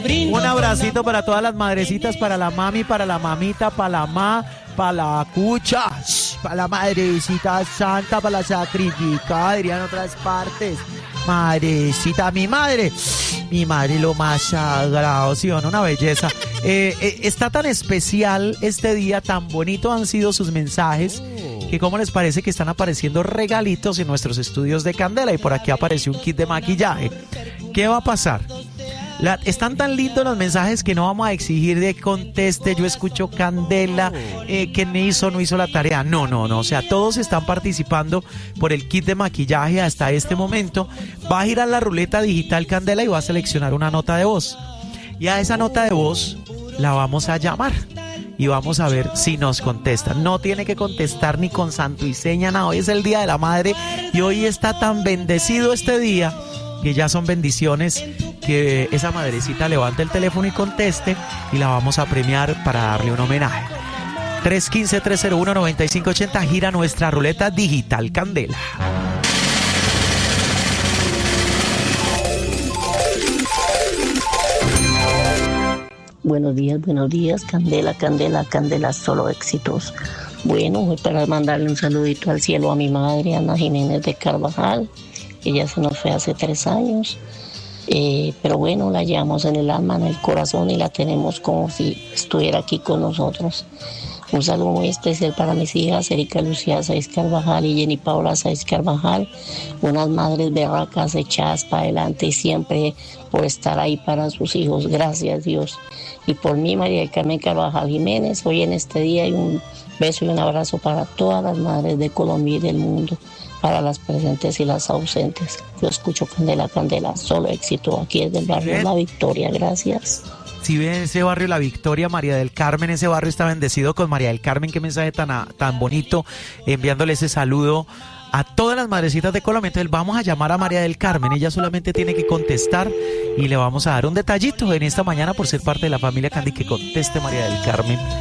Un abracito para todas las madrecitas, para la mami, para la mamita, para la ma, para la cucha, para la madrecita santa, para la sacrificada, dirían otras partes. Madrecita, mi madre lo más sagrado, ¿sí o no? Una belleza. Está tan especial este día, tan bonito han sido sus mensajes, que cómo les parece que están apareciendo regalitos en nuestros estudios de Candela, y por aquí apareció un kit de maquillaje. ¿Qué va a pasar? Están tan lindos los mensajes que no vamos a exigir de conteste, yo escucho Candela, que no hizo la tarea. No, o sea, todos están participando por el kit de maquillaje hasta este momento. Va a girar la ruleta digital Candela y va a seleccionar una nota de voz. Y a esa nota de voz la vamos a llamar y vamos a ver si nos contesta. No tiene que contestar ni con santo y seña, nada. Hoy es el Día de la Madre y hoy está tan bendecido este día que ya son bendiciones que esa madrecita levante el teléfono y conteste, y la vamos a premiar para darle un homenaje. 315-301-9580, gira nuestra ruleta digital Candela. Buenos días, Candela, solo éxitos. Bueno, voy para mandarle un saludito al cielo a mi madre, Ana Jiménez de Carvajal. Ella se nos fue hace 3 años, pero bueno, la llevamos en el alma, en el corazón, y la tenemos como si estuviera aquí con nosotros. Un saludo muy especial para mis hijas, Erika Lucía Sáiz Carvajal y Jenny Paola Sáiz Carvajal, unas madres berracas echadas para adelante y siempre por estar ahí para sus hijos, gracias Dios. Y por mí, María del Carmen Carvajal Jiménez, hoy en este día, y un beso y un abrazo para todas las madres de Colombia y del mundo, para las presentes y las ausentes. Yo escucho Candela, solo éxito, aquí desde el barrio La Victoria, gracias. Si ven ese barrio La Victoria, María del Carmen, ese barrio está bendecido con María del Carmen, qué mensaje tan bonito, enviándole ese saludo a todas las madrecitas de Colombia. Entonces vamos a llamar a María del Carmen, ella solamente tiene que contestar y le vamos a dar un detallito en esta mañana por ser parte de la familia Candy, que conteste María del Carmen.